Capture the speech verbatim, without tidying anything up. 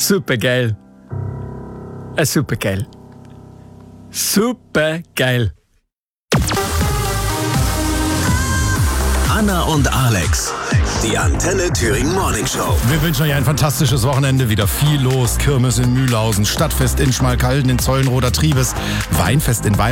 Super geil. Äh, super geil. Super geil. Anna und Alex, die Antenne Thüringen Morning Show. Wir wünschen euch ein fantastisches Wochenende. Wieder viel los. Kirmes in Mühlhausen, Stadtfest in Schmalkalden, in Zollenroder Triebes, Weinfest in Weimar.